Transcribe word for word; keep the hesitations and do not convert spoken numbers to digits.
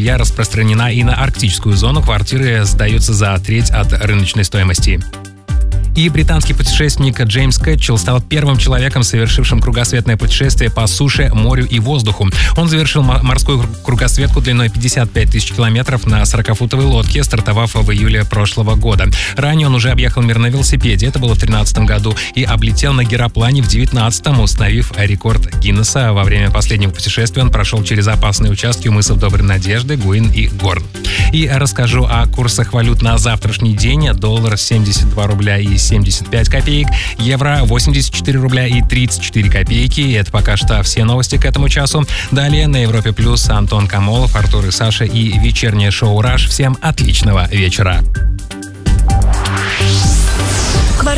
жилья распространена и на арктическую зону. Квартиры сдаются за треть от рыночной стоимости. И британский путешественник Джеймс Кэтчелл стал первым человеком, совершившим кругосветное путешествие по суше, морю и воздуху. Он завершил морскую кругосветку длиной пятьдесят пять тысяч километров на сорокафутовой лодке, стартовав в июле прошлого года. Ранее он уже объехал мир на велосипеде, это было в тринадцатом году, и облетел на гироплане в девятнадцатом, установив рекорд Гиннесса. Во время последнего путешествия он прошел через опасные участки у мысов Доброй Надежды, Гуин и Горн. И расскажу о курсах валют на завтрашний день. Доллар семьдесят два рубля и семьдесят пять копеек, евро восемьдесят четыре рубля и тридцать четыре копейки. И это пока что все новости к этому часу. Далее на Европе Плюс Антон Камолов, Артур и Саша и вечернее шоу «Раш». Всем отличного вечера.